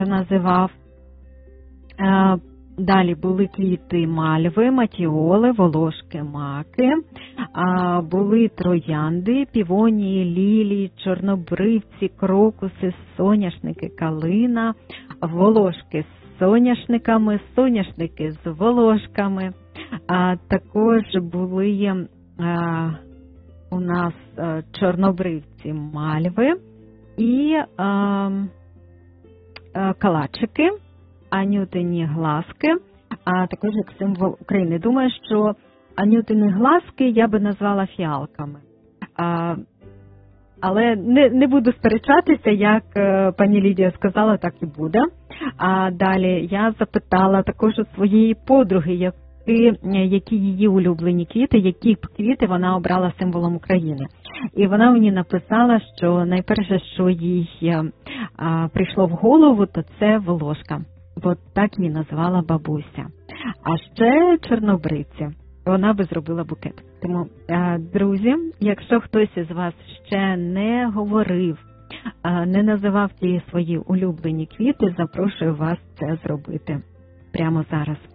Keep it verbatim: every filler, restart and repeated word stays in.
називав. Далі були квіти мальви, матіоли, волошки, маки, були троянди, півонії, лілії, чорнобривці, крокуси, соняшники, калина, волошки з соняшниками, соняшники з волошками. Також були у нас чорнобривці, мальви і калачики, анютині глазки, а також як символ України. Думаю, що анютині глазки я би назвала фіалками. А, але не, не буду сперечатися, як пані Лідія сказала, так і буде. А далі я запитала також у своєї подруги, які, які її улюблені квіти, які квіти вона обрала символом України. І вона мені написала, що найперше, що їй а, прийшло в голову, то це волошка. Бо так її назвала бабуся. А ще чорнобривці. Вона би зробила букет. Тому, друзі, якщо хтось із вас ще не говорив, не називав ті свої улюблені квіти, запрошую вас це зробити прямо зараз.